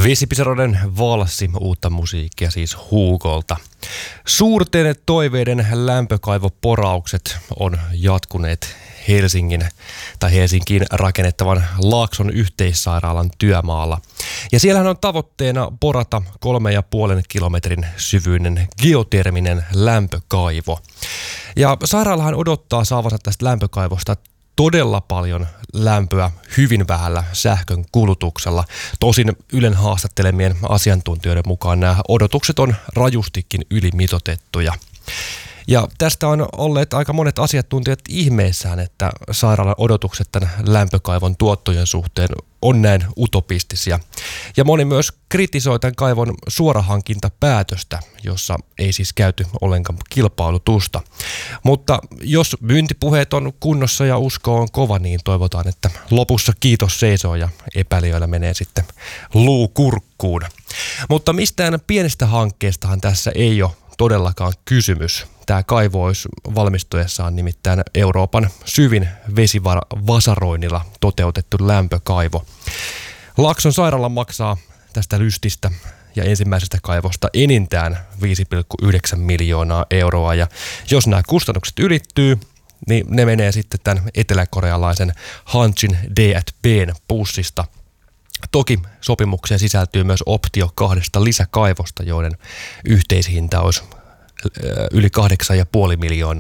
Vesipisaroiden valssi, uutta musiikkia siis Hugolta. Suurten toiveiden lämpökaivoporaukset on jatkuneet Helsinkiin rakennettavan Laakson yhteissairaalan työmaalla. Ja siellähän on tavoitteena porata 3,5 kilometrin syvyinen geoterminen lämpökaivo. Ja sairaalahan odottaa saavansa tästä lämpökaivosta todella paljon lämpöä hyvin vähällä sähkön kulutuksella. Tosin Ylen haastattelemien asiantuntijoiden mukaan nämä odotukset on rajustikin ylimitoitettuja. Ja tästä on olleet aika monet asiantuntijat ihmeissään, että sairaalan odotukset tämän lämpökaivon tuottojen suhteen on näin utopistisia. Ja moni myös kritisoi tämän kaivon suorahankintapäätöstä, jossa ei siis käyty ollenkaan kilpailutusta. Mutta jos myyntipuheet on kunnossa ja usko on kova, niin toivotaan, että lopussa kiitos seisoo ja epäilijöillä menee sitten luu kurkkuun. Mutta mistään pienestä hankkeestahan tässä ei ole todellakaan kysymys. Tämä kaivo olisi valmistuessaan nimittäin Euroopan syvin vesivasaroinnilla toteutettu lämpökaivo. Laakson sairaala maksaa tästä lystistä ja ensimmäisestä kaivosta enintään 5,9 miljoonaa euroa. Ja jos nämä kustannukset ylittyy, niin ne menee sitten tämän eteläkorealaisen Hanshin D&P:n pussista. Toki sopimukseen sisältyy myös optio 2 lisäkaivosta, joiden yhteishinta olisi yli 8,5